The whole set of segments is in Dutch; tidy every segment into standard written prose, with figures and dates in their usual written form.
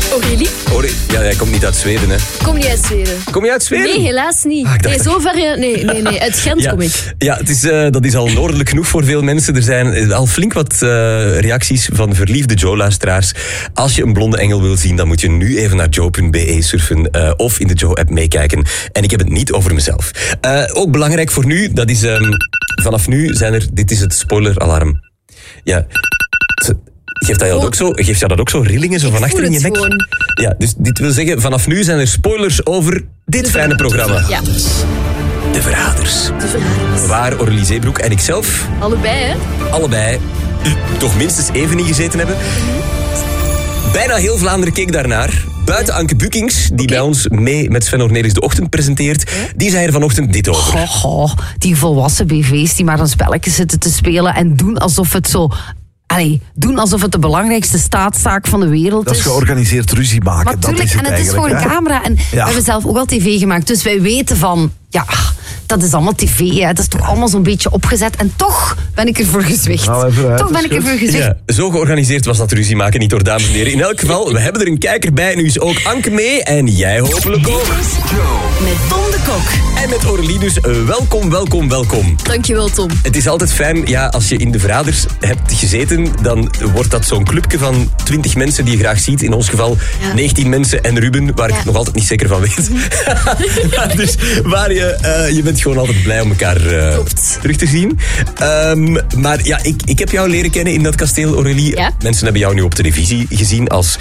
Aurélie? Ja, jij komt niet uit Zweden, hè? Kom niet uit Zweden. Kom je uit Zweden? Nee, helaas niet. Nee, zover... Nee. Uit Gent kom ik. Ja, dat is al noordelijk genoeg voor veel mensen. Er zijn al flink wat reacties van verliefde Joe-luisteraars. Als je een blonde engel wil zien, dan moet je nu even naar joe.be surfen of in de Joe-app meekijken. En ik heb het niet over mezelf. Ook belangrijk voor nu, dat is... vanaf nu zijn er... Dit is het spoiler-alarm. Ja... Geeft jou dat ook zo rillingen zo van achter in je nek? Gewoon. Ja, dus dit wil zeggen, vanaf nu zijn er spoilers over dit fijne programma. Ja. De Verraders. Waar Aurélie Zeebroek en ikzelf... Allebei, hè? Allebei toch minstens even in gezeten hebben. Bijna heel Vlaanderen keek daarnaar. Buiten Anke Bukings, die bij ons mee met Sven Ornelis de Ochtend presenteert. Die zei er vanochtend dit over. Die volwassen BV's die maar een spelletje zitten te spelen en doen alsof het zo... doen alsof het de belangrijkste staatszaak van de wereld is. Dat is georganiseerd ruzie maken. Maar tuurlijk, en het is gewoon een camera. En we hebben zelf ook al tv gemaakt, dus wij weten van... Ja, dat is allemaal tv, hè. Dat is toch allemaal zo'n beetje opgezet. En toch ben ik ervoor gezwicht. Ja, zo georganiseerd was dat ruzie maken niet, door dames en heren. In elk geval, we hebben er een kijker bij. Nu is ook Anke mee en jij hopelijk ook. Met Tom de Kok. En met Aurélie, dus welkom. Dankjewel, Tom. Het is altijd fijn, ja, als je in de Verraders hebt gezeten, dan wordt dat zo'n clubje van 20 mensen die je graag ziet. In ons geval 19 mensen en Ruben, waar ik nog altijd niet zeker van weet. Dus waar je bent gewoon altijd blij om elkaar terug te zien. Maar ja, ik heb jou leren kennen in dat kasteel, Aurélie. Ja? Mensen hebben jou nu op televisie gezien als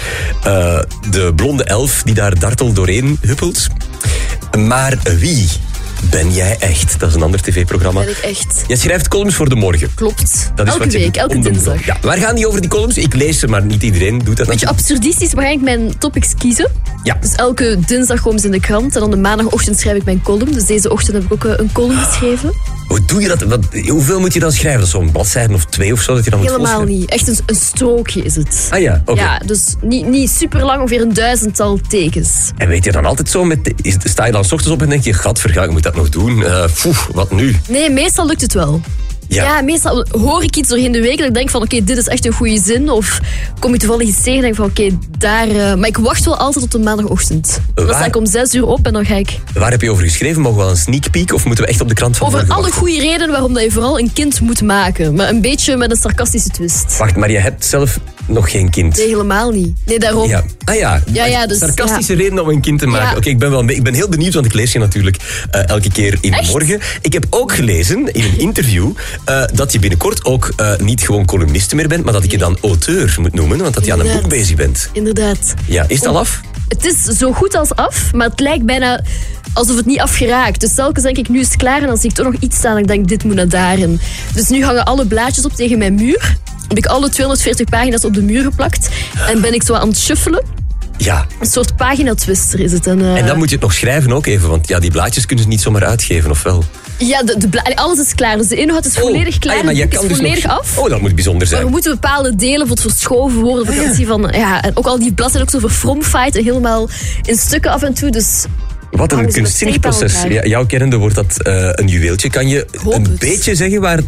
de blonde elf die daar dartel doorheen huppelt. Maar wie ben jij echt? Dat is een ander tv-programma. Ben ik echt. Jij schrijft columns voor De Morgen. Klopt. Dat is elke wat je week, doet elke om de dinsdag. dag. Ja, waar gaan die over, die columns? Ik lees ze, maar niet iedereen doet dat. Beetje absurdistisch, maar ga ik mijn topics kiezen. Ja. Dus elke dinsdag komen ze in de krant en dan de maandagochtend schrijf ik mijn column. Dus deze ochtend heb ik ook een column geschreven. Hoe doe je dat? Hoeveel moet je dan schrijven? Dat is zo'n bladzijde of 2 of zo? Dat je dan Helemaal niet. Echt een strookje is het. Ah ja, oké. Ja, dus niet super lang, ongeveer 1000-tal tekens. En weet je dan altijd zo, sta je dan 's ochtends op en denk je, gadverga, ik moet dat nog doen? Wat nu? Nee, meestal lukt het wel. Ja, meestal hoor ik iets doorheen de week dat ik denk van oké, dit is echt een goede zin. Of kom je toevallig iets tegen en denk van oké, daar... Maar ik wacht wel altijd tot de maandagochtend. Dan sta ik om 6 uur op en dan ga ik... Waar heb je over geschreven? Mogen we wel een sneak peek of moeten we echt op de krant van Over alle goede redenen waarom dat je vooral een kind moet maken. Maar een beetje met een sarcastische twist. Wacht, maar je hebt zelf nog geen kind? Nee, helemaal niet. Nee, daarom. Ja. Ah ja, dus, sarcastische redenen om een kind te maken. Ja. Oké, ik ben heel benieuwd, want ik lees je natuurlijk elke keer in de morgen. Ik heb ook gelezen in een interview dat je binnenkort ook niet gewoon columniste meer bent, maar dat ik je dan auteur moet noemen, want dat je aan een boek bezig bent. Inderdaad. Ja, is het al af? Het is zo goed als af, maar het lijkt bijna alsof het niet afgeraakt. Dus telkens denk ik, nu is het klaar en dan zie ik toch nog iets staan en ik denk, dit moet naar daarin. Dus nu hangen alle blaadjes op tegen mijn muur. Heb ik alle 240 pagina's op de muur geplakt en ben ik zo aan het shuffelen. Ja. Een soort paginatwister is het. En dan moet je het nog schrijven ook even, want ja, die blaadjes kunnen ze niet zomaar uitgeven, of wel? Ja, alles is klaar. Dus de inhoud is volledig klaar. Maar je het kan is dus volledig nog... af. Dat moet bijzonder zijn. Maar er moeten bepaalde delen bijvoorbeeld verschoven worden. En ook al die bladzijden ook zo verfromfaaid en helemaal in stukken af en toe. Dus wat een kunstzinnig proces. Ja, jouw kennende wordt dat een juweeltje. Kan je een beetje zeggen waar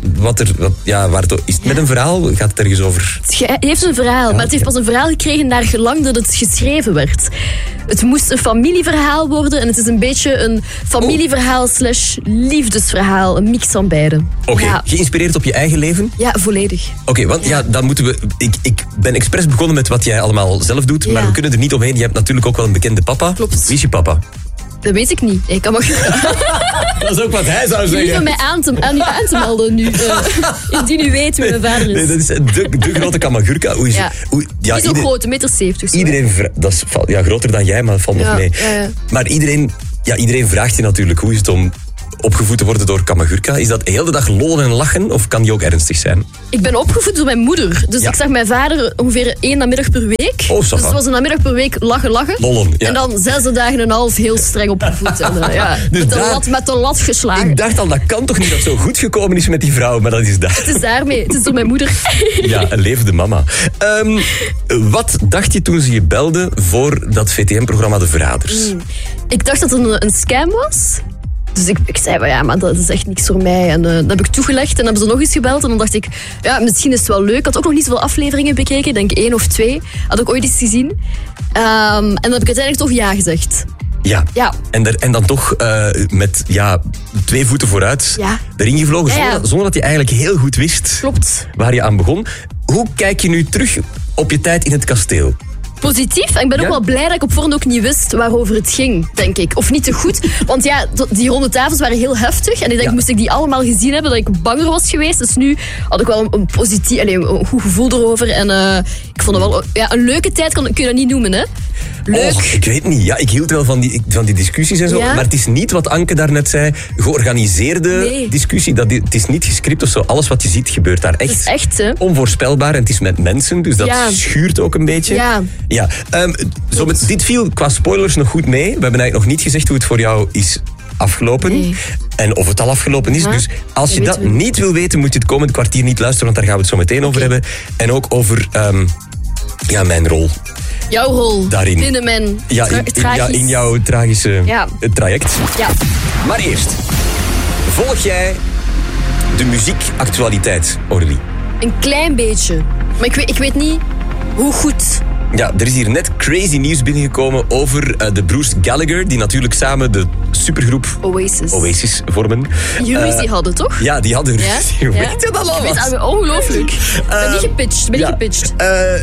het is het met een verhaal? Gaat het ergens over? Het heeft een verhaal, maar het heeft pas een verhaal gekregen naar gelang dat het geschreven werd. Het moest een familieverhaal worden en het is een beetje een familieverhaal / liefdesverhaal. Een mix van beide. Oké, geïnspireerd op je eigen leven? Ja, volledig. Oké, want dan moeten we... Ik ben expres begonnen met wat jij allemaal zelf doet, maar we kunnen er niet omheen. Je hebt natuurlijk ook wel een bekende papa. Klopt. Wie is je papa? Dat weet ik niet. Ik kan Dat is ook wat hij zou zeggen. Je hoeft mij aan te melden nu. Indien u weet wie mijn vader is. Nee, dat is de grote Kamagurka. Die is ook groot, 1,70 meter. Iedereen, dat is groter dan jij, maar dat valt nog mee. Ja. Maar iedereen vraagt je natuurlijk hoe is het om opgevoed te worden door Kamagurka. Is dat de hele dag lollen en lachen of kan die ook ernstig zijn? Ik ben opgevoed door mijn moeder. Dus ik zag mijn vader ongeveer 1 namiddag per week. Oh, dus het was een namiddag per week lachen. Lollen, ja. En dan 6 dagen en een half heel streng opgevoed. En, dus met de lat geslagen. Ik dacht al, dat kan toch niet dat het zo goed gekomen is met die vrouw, maar dat is daar. Het is daarmee. Het is door mijn moeder. Ja, een levende mama. Wat dacht je toen ze je belde voor dat VTM-programma De Verraders? Ik dacht dat het een scam was. Dus ik zei, maar dat is echt niks voor mij. En dat heb ik toegelegd en dan hebben ze nog eens gebeld. En dan dacht ik, misschien is het wel leuk. Ik had ook nog niet zoveel afleveringen bekeken. Ik denk 1 of 2. Had ik ooit eens gezien. En dan heb ik uiteindelijk toch ja gezegd. Ja. En dan toch met 2 voeten vooruit erin gevlogen. Zonder dat je eigenlijk heel goed wist. Klopt. Waar je aan begon. Hoe kijk je nu terug op je tijd in het kasteel? Positief. En ik ben ook wel blij dat ik op voorhand ook niet wist waarover het ging, denk ik. Of niet te goed. Want die ronde tafels waren heel heftig. En ik denk, moest ik die allemaal gezien hebben, dat ik banger was geweest. Dus nu had ik wel een goed gevoel erover. En ik vond het wel een leuke tijd, kun je dat niet noemen, hè? Leuk. Ik weet niet. Ja, ik hield wel van die discussies en zo. Ja. Maar het is niet wat Anke daarnet zei. Georganiseerde discussie. Het is niet gescript of zo. Alles wat je ziet gebeurt daar echt. Het is echt, hè? Onvoorspelbaar. En het is met mensen. Dus dat schuurt ook een beetje. Ja. Dit viel qua spoilers nog goed mee. We hebben eigenlijk nog niet gezegd hoe het voor jou is afgelopen. Nee. En of het al afgelopen is. Dus als je dat niet wil weten, moet je het komende kwartier niet luisteren. Want daar gaan we het zo meteen over hebben. En ook over mijn rol. Jouw rol daarin. Binnen mijn in jouw tragische traject. Ja. Maar eerst, volg jij de muziekactualiteit, Aurélie? Een klein beetje. Maar ik weet niet hoe goed. Ja, er is hier net crazy nieuws binnengekomen over de broers Gallagher, die natuurlijk samen de supergroep Oasis vormen. Die ruzie hadden, toch? Ja, die hadden ruzie. Ja? Weet je dat al? Ik weet het, ongelooflijk. Ik ben niet gepitcht.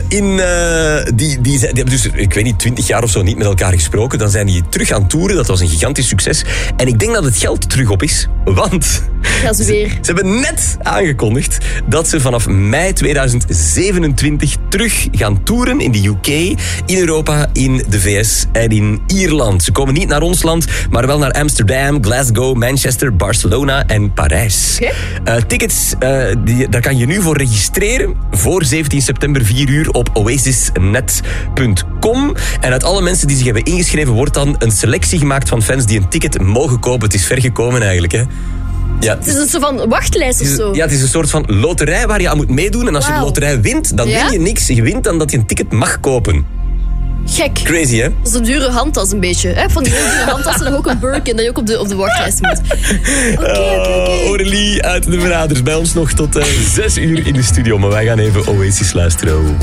Die hebben dus, ik weet niet, 20 jaar of zo niet met elkaar gesproken. Dan zijn die terug aan toeren. Dat was een gigantisch succes. En ik denk dat het geld terug op is. Want ze hebben net aangekondigd dat ze vanaf mei 2027 terug gaan toeren in de UK, in Europa, in de VS en in Ierland. Ze komen niet naar ons land, maar wel naar Amsterdam, Glasgow, Manchester, Barcelona en Parijs. Tickets, daar kan je nu voor registreren voor 17 september 4 uur op oasisnet.com. En uit alle mensen die zich hebben ingeschreven wordt dan een selectie gemaakt van fans die een ticket mogen kopen. Het is ver gekomen eigenlijk, hè. Ja, het is een soort van wachtlijst of zo. Ja, het is een soort van loterij waar je aan moet meedoen. En als je de loterij wint, dan win je niks. Je wint dan dat je een ticket mag kopen. Gek. Crazy, hè? Dat is een dure handtas een beetje. Hè? Van die heel dure handtassen en ook een Birkin dat je ook op de wachtlijst moet. Oké. Aurélie uit de Verraders bij ons nog tot 6 uur in de studio. Maar wij gaan even Oasis luisteren.